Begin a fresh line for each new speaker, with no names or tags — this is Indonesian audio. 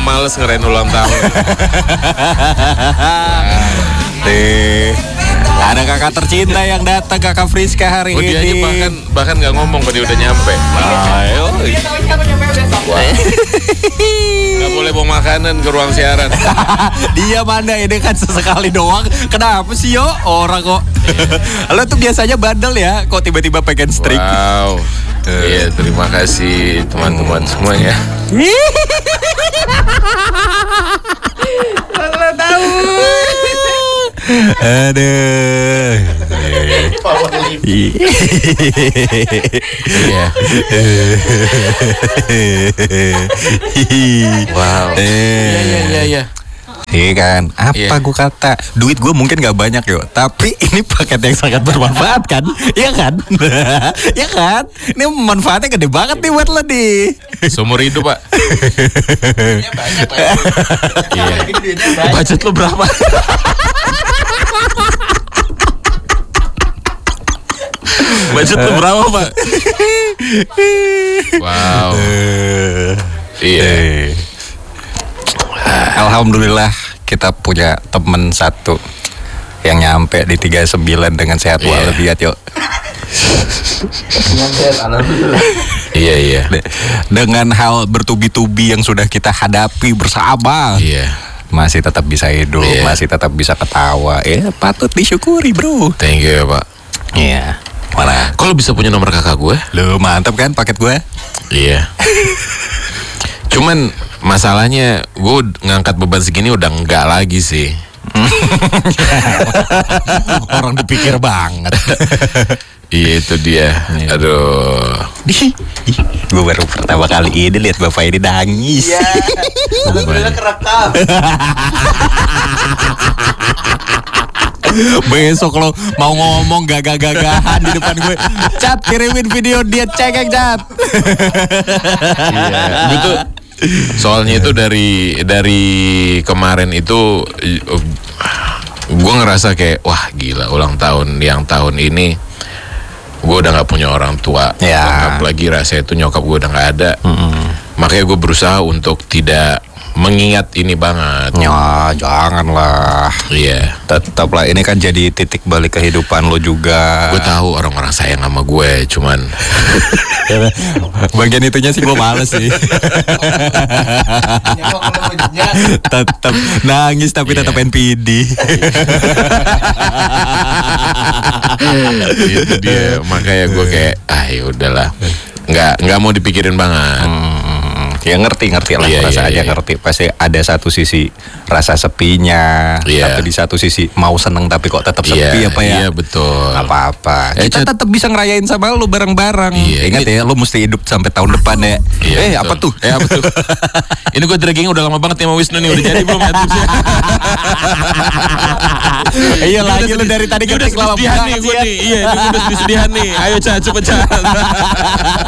males ngerayain ulang tahun.
Ada kakak tercinta yang datang, kakak Friska hari ini.
Dia aja bahkan nggak ngomong kalau dia udah nyampe.
Ayo.
Nggak boleh bawa makanan ke ruang siaran.
Dia mana ini kan sesekali doang. Kenapa sih yo orang kok? Lo tuh biasanya bandel ya, kok tiba-tiba pengen strik.
Wow. Iya, terima kasih teman-teman semuanya.
Lo tahu.
Aduh.
Iya. Wow. Iya.
Iya kan, apa gue kata, duit gue mungkin gak banyak yo, tapi ini paket yang sangat bermanfaat kan, iya kan, iya kan, ini manfaatnya gede banget nih buat lo nih.
Seumur hidup, Pak.
Banyak lah.
Iya.
Budget lo berapa? Budget lo berapa, Pak?
Wow. Iya.
Alhamdulillah kita punya temen satu yang nyampe di 39 dengan sehat walafiat yuk.
Iya.
Dengan hal bertubi-tubi yang sudah kita hadapi bersama.
Iya.
Masih tetap bisa hidup, masih tetap bisa ketawa. Patut disyukuri, bro.
Thank you ya, Pak.
Iya. Mana?
Kok lo bisa punya nomor kakak gue?
Lo mantap kan paket gue?
Iya. Cuman masalahnya gue ngangkat beban segini udah enggak lagi sih.
Orang dipikir banget.
Iya itu dia. Aduh.
Gue baru pertama kali ini lihat bapak ini nangis.
Iya. Lu bilang kerekam.
Besok lo mau ngomong gagah-gagahan di depan gue, Cat kirimin video dia cekek, Cat.
Iya. Itu soalnya itu dari kemarin itu gue ngerasa kayak wah gila ulang tahun yang tahun ini gue udah nggak punya orang tua.
Ya.
Apalagi rasa itu nyokap gue udah nggak ada. Makanya gue berusaha untuk tidak mengingat ini banget.
Ya janganlah.
Iya.
Tetaplah ini kan jadi titik balik kehidupan lo juga.
Gue tahu orang-orang sayang sama gue, cuman
bagian itunya sih gue males sih. Tetap nangis tapi tetap NPD.
itu dia. Makanya gue kayak ya udahlah, nggak mau dipikirin banget.
Ya ngerti lah, rasa aja ngerti. Pasti ada satu sisi rasa sepinya, tapi di satu sisi mau seneng tapi kok tetap sepi apa ya?
Iya betul.
Apa-apa. Kita tetap bisa ngerayain sama lu bareng-bareng. Ingat ya, lu mesti hidup sampai tahun depan ya. Apa tuh?
Apa tuh? Ini gue dragging udah lama banget sama Wisnu nih, udah jadi belum ya tipsnya?
Iya lagi lu dari tadi
udah sedih nih gue nih. Iya, ini udah sedih-sedihan nih. Ayo Ca, cepet Ca.